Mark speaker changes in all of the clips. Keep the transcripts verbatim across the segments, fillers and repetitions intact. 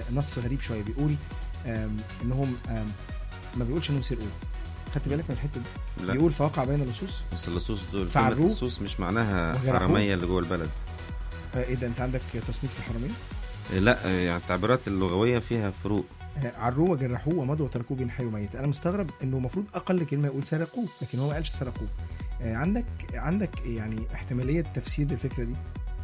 Speaker 1: نص غريب شويه بيقول انهم ما بيقولش انهم سرقوا. خدت بالك من الحته دي؟ بيقول فوقع بين اللصوص، بس
Speaker 2: اللصوص دول اللصوص مش معناها حراميه اللي جوه البلد.
Speaker 1: ايه ده، انت عندك تصنيف الحراميه؟
Speaker 2: لا يعني التعبيرات اللغويه فيها فروق.
Speaker 1: عروه وجرحوه ومضوا وتركوه بين حي وميت. انا مستغرب انه المفروض اقل كلمه يقول سرقوه، لكن هو ما قالش سرقوه. عندك عندك يعني احتماليه تفسير للفكره دي؟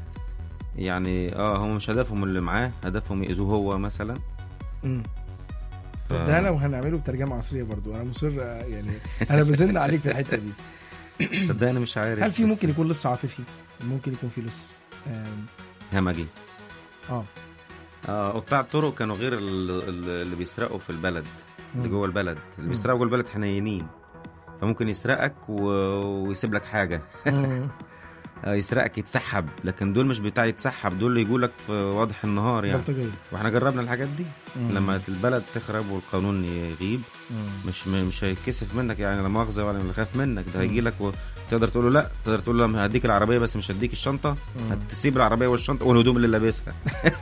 Speaker 2: يعني اه هم مش هدفهم اللي معاه، هدفهم يأذوه هو مثلا.
Speaker 1: امم ف... ده لو هنعمله بترجمه عصريه برضو انا مصر يعني انا بزن عليك في الحته دي.
Speaker 2: صدقني مش عارف.
Speaker 1: هل في ممكن يكون لص عاطفي؟ ممكن يكون في لص
Speaker 2: همجي.
Speaker 1: اه
Speaker 2: اه قطاع الطرق كانوا غير اللي بيسرقوا في البلد، اللي جوه البلد. اللي بيسرقوا جوه البلد حنينين، فممكن يسرقك و... ويسيب لك حاجه. يسرقك يتسحب، لكن دول مش بتاع يتسحب، دول اللي يقولك في واضح النهار يعني بلطجية. واحنا جربنا الحاجات دي. مم. لما البلد تخرب والقانون يغيب مم. مش مش هيتكسف منك يعني، لا مؤاخذه ولا يخاف منك، ده هيجي لك وتقدر تقول له لا، تقدر تقول له هديك العربيه بس مش هديك الشنطه. مم. هتسيب العربيه والشنطه والهدوم اللي لابسها.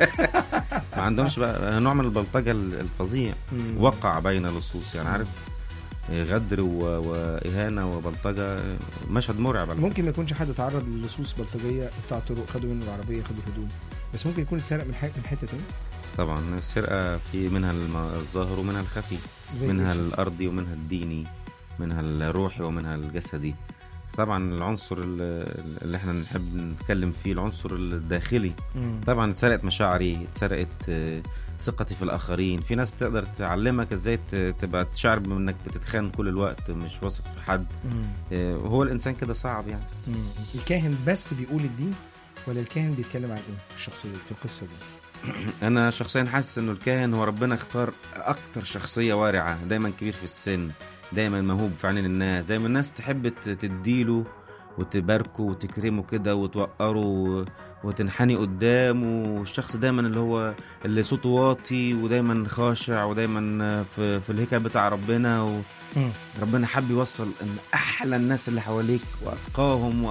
Speaker 2: ما عندهمش بقى نوع من البلطجه الفظيع. وقع بين اللصوص يعني، عارف، غدر وإهانة وبلطجة، مشهد مرعب.
Speaker 1: ممكن ما يكونش حد تعرض للصوص بلطجية بتاع طرق، خدوا منه العربية، خدوا الهدوم، بس ممكن يكون اتسرق من حته من حته تاني.
Speaker 2: طبعا السرقة في منها الظاهر ومنها الخفي، منها الأرضي ومنها الديني، منها الروحي ومنها الجسدي. طبعا العنصر اللي احنا نحب نتكلم فيه العنصر الداخلي. مم. طبعا اتسرقت مشاعري، اتسرقت ثقتي في الآخرين. في ناس تقدر تعلمك ازاي تبقى تشعر بانك بتتخان كل الوقت، مش واثق في حد. اه هو الإنسان كده صعب يعني.
Speaker 1: مم. الكاهن بس بيقول الدين ولا الكاهن بيتكلم عن ايه في الشخصية في القصة دي؟
Speaker 2: أنا شخصيا حاسس إنه الكاهن هو ربنا اختار أكتر شخصية وارعة، دايما كبير في السن، دايما موهوب في عين الناس، دايما الناس تحب تديله وتباركه وتكرمه كده وتوقره وتنحني قدامه. والشخص دايما اللي هو اللي صوته واطي ودايما خاشع ودايما في, في الهيكل بتاع ربنا، وربنا حب يوصل ان احلى الناس اللي حواليك واتقاهم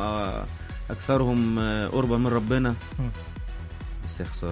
Speaker 2: واكثرهم قربا من ربنا. بس يا خساره.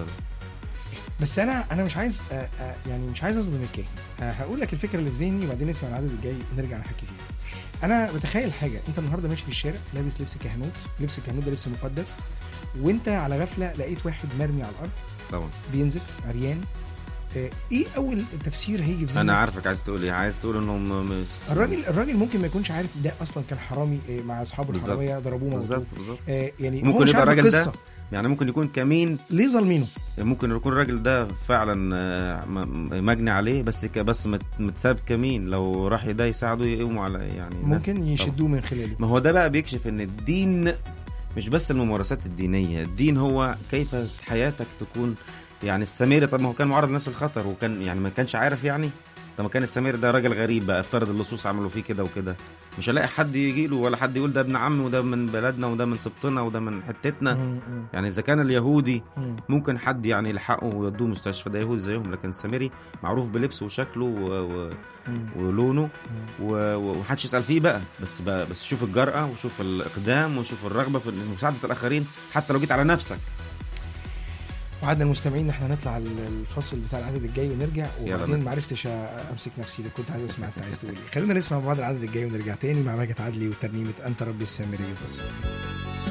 Speaker 1: بس انا انا مش عايز يعني مش عايز اصدم الكاهن. هقول لك الفكره اللي في ذهني وبعدين نسمع العدد الجاي ونرجع نحكي فيها. انا بتخيل حاجه، انت النهارده ماشي في الشارع لابس لبس كهنوت، لبس الكهنوت ده لبس مقدس، وانت على غفله لقيت واحد مرمي على الارض
Speaker 2: طبعا
Speaker 1: بينزف عريان. ايه اول تفسير هيجي في ذهنك؟
Speaker 2: انا عارفك عايز تقول ايه. عايز تقول انه مش...
Speaker 1: الراجل الراجل ممكن ما يكونش عارف ده اصلا كان حرامي مع اصحابه الحراميه ضربوه
Speaker 2: بالظبط بالظبط.
Speaker 1: يعني
Speaker 2: ممكن يبقى الراجل ده يعني ممكن يكون كمين
Speaker 1: ليه ظالمينه،
Speaker 2: ممكن يكون الراجل ده فعلا مجني عليه بس بس متساب كمين، لو راح ده يساعده يقوموا على يعني
Speaker 1: ممكن يشدوه من خلاله.
Speaker 2: ما هو ده بقى بيكشف ان الدين مش بس الممارسات الدينيه، الدين هو كيف حياتك تكون يعني. السميري طب ما هو كان معرض لنفس الخطر وكان يعني ما كانش عارف يعني. طب ما كان السميري ده راجل غريب بقى، افترض اللصوص عملوا فيه كده وكده، مش هلاقي حد يجي له ولا حد يقول ده ابن عمي وده من بلدنا وده من سبطنا وده من حتتنا. يعني اذا كان اليهودي ممكن حد يعني يلحقه ويودوه مستشفى، ده يهودي زيهم، لكن السميري معروف بلبسه وشكله و... و... ولونه ومحدش يسأل فيه بقى. بس بقى بس شوف الجرأة وشوف الإقدام وشوف الرغبة في مساعدة الآخرين حتى لو جيت على نفسك.
Speaker 1: وعدنا المستمعين ان احنا نطلع الفصل بتاع العدد الجاي ونرجع، وبعدين ما عرفتش امسك نفسي اللي كنت عايز اسمع انت عايز تقول ايه. خلونا نسمع بعض العدد الجاي ونرجع تاني مع ماجد عدلي وترنيمه انت ربي السامري والفصل.